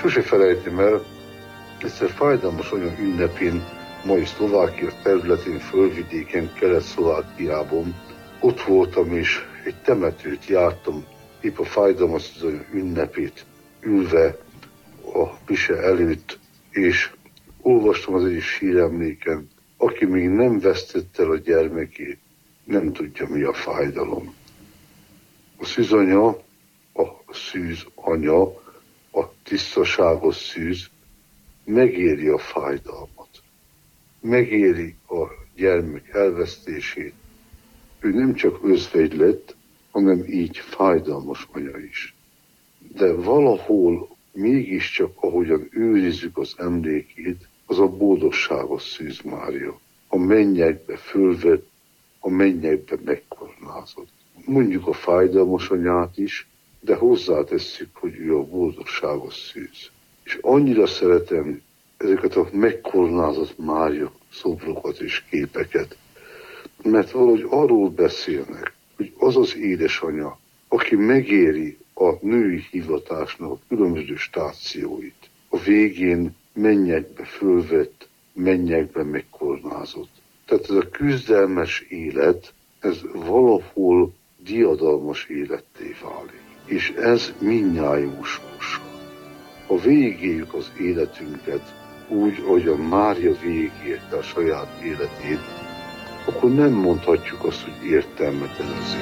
Sose felejtem el, egyszer fájdalmas olyan ünnepén, mai Szlovákia területén, földvidéken, Kelet-Szlovákiában ott voltam, és egy temetőt jártam, épp a fájdalmas ünnepét ülve a mise előtt, és olvastam az egyik síremléken, aki még nem vesztette el a gyermekét, nem tudja, mi a fájdalom. A szűzanya, a szűzanya, a tisztaságos szűz megéri a fájdalmat, megéri a gyermek elvesztését. Ő nem csak özvegy lett, hanem így fájdalmas anya is. De valahol mégiscsak, ahogyan őrizzük az emlékét, az a boldogságos Szűz Mária. A mennyekbe fölvett, a mennyekbe megkoronázott. Mondjuk a fájdalmas anyát is, de hozzátesszük, hogy ő a boldogságos szűz. És annyira szeretem ezeket a megkoronázott Mária szobrokat és képeket, mert valahogy arról beszélnek, hogy az az édesanya, aki megéri a női hivatásnak a különböző stációit, a végén mennyekbe fölvett, mennyekbe megkoronázott. Tehát ez a küzdelmes élet, ez valahol diadalmas életté válik. És ez mindnyájunk sorsa. Ha végigéljük az életünket úgy, ahogy a Mária végigélte a saját életét, akkor nem mondhatjuk azt, hogy értelmetlen az